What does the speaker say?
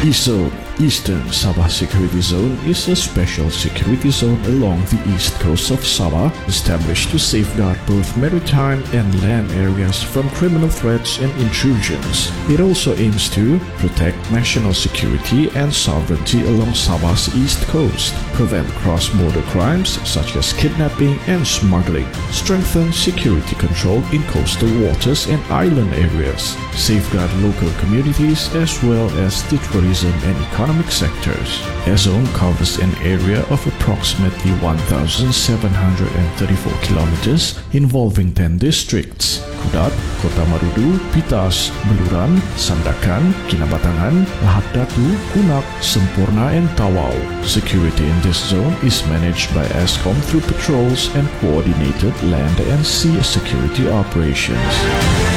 East Zone. Eastern Sabah Security Zone is a special security zone along the east coast of Sabah, established to safeguard both maritime and land areas from criminal threats and intrusions. It also aims to protect national security and sovereignty along Sabah's east coast, prevent cross-border crimes such as kidnapping and smuggling, strengthen security control in coastal waters and island areas, safeguard local communities as well as the tourism and economic sectors. A zone covers an area of approximately 1,734 kilometers involving 10 districts: Kudat, Kota Marudu, Pitas, Beluran, Sandakan, Kinabatangan, Lahad Datu, Kunak, Sempurna and Tawau. Security in this zone is managed by ESCOM through patrols and coordinated land and sea security operations.